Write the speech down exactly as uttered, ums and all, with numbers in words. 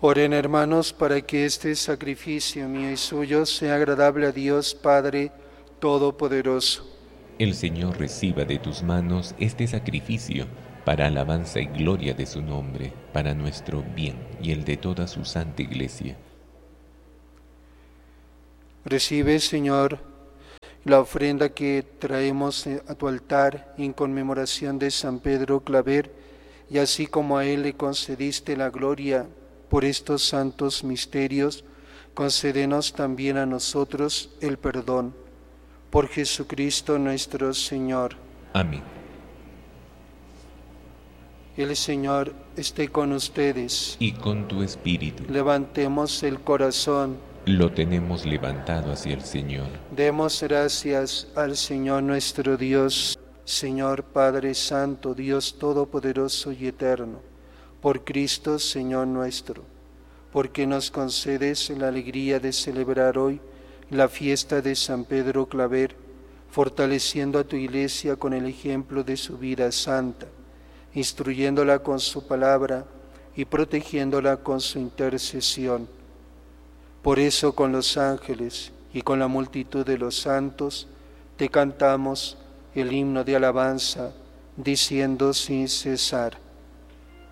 Oren, hermanos, para que este sacrificio mío y suyo sea agradable a Dios Padre Todopoderoso. El Señor reciba de tus manos este sacrificio para alabanza y gloria de su nombre, para nuestro bien y el de toda su santa Iglesia. Recibe, Señor, la ofrenda que traemos a tu altar en conmemoración de San Pedro Claver, y así como a él le concediste la gloria por estos santos misterios, concédenos también a nosotros el perdón. Por Jesucristo nuestro Señor. Amén. El Señor esté con ustedes. Y con tu espíritu. Levantemos el corazón. Lo tenemos levantado hacia el Señor. Demos gracias al Señor nuestro Dios. Señor Padre Santo, Dios Todopoderoso y Eterno, por Cristo Señor nuestro, porque nos concedes la alegría de celebrar hoy la fiesta de San Pedro Claver, fortaleciendo a tu Iglesia con el ejemplo de su vida santa, instruyéndola con su palabra y protegiéndola con su intercesión. Por eso con los ángeles y con la multitud de los santos te cantamos el himno de alabanza, diciendo sin cesar: